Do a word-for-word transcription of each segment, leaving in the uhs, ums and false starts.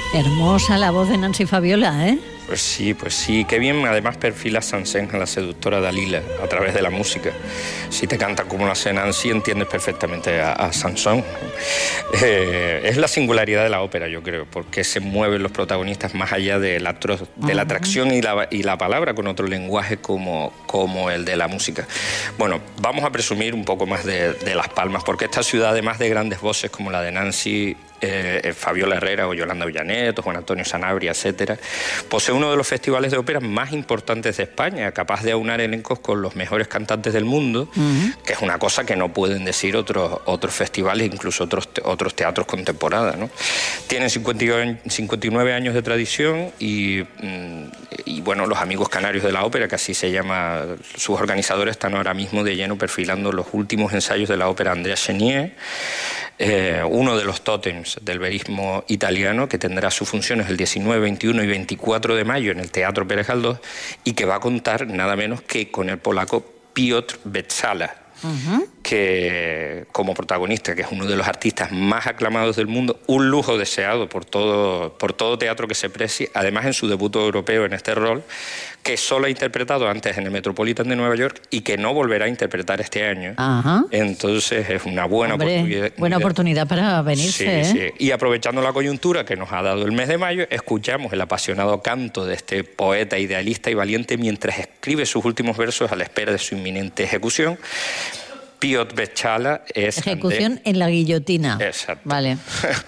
Hermosa la voz de Nancy Fabiola, ¿eh? Pues sí, pues sí, qué bien además perfila Saint-Saëns a la seductora Dalila a través de la música. Si te canta como lo hace Nancy, entiendes perfectamente a, a Saint-Saëns. Eh, es la singularidad de la ópera, yo creo, porque se mueven los protagonistas más allá de la, de la atracción y la, y la palabra con otro lenguaje como, como el de la música. Bueno, vamos a presumir un poco más de, de Las Palmas, porque esta ciudad, además de grandes voces como la de Nancy, Eh, Fabiola Herrera o Yolanda Villanet o Juan Antonio Sanabria, etcétera, posee uno de los festivales de ópera más importantes de España, capaz de aunar elencos con los mejores cantantes del mundo, uh-huh. que es una cosa que no pueden decir otros, otros festivales, incluso otros, te, otros teatros contemporáneos, ¿no? Tienen cincuenta y nueve años de tradición y, y bueno, los Amigos Canarios de la Ópera, que así se llama, sus organizadores están ahora mismo de lleno perfilando los últimos ensayos de la ópera Andrea Chenier, eh, uno de los tótems del verismo italiano, que tendrá sus funciones el diecinueve, veintiuno y veinticuatro de mayo en el Teatro Pérez Galdós y que va a contar nada menos que con el polaco Piotr Beczala, uh-huh. que como protagonista, que es uno de los artistas más aclamados del mundo, un lujo deseado por todo, por todo teatro que se precie, además en su debut europeo en este rol, que solo ha interpretado antes en el Metropolitan de Nueva York y que no volverá a interpretar este año. Ajá. Entonces es una buena Hombre, oportunidad. Buena oportunidad para venirse. Sí, ¿eh? sí. Y aprovechando la coyuntura que nos ha dado el mes de mayo, escuchamos el apasionado canto de este poeta idealista y valiente mientras escribe sus últimos versos a la espera de su inminente ejecución. Piotr Beczala es... Ejecución André... en la guillotina. Exacto. Vale.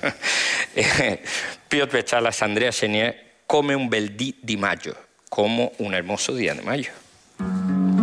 Piotr Beczala es Andrea Chenier, come un bel dì di maggio, como un hermoso día de mayo.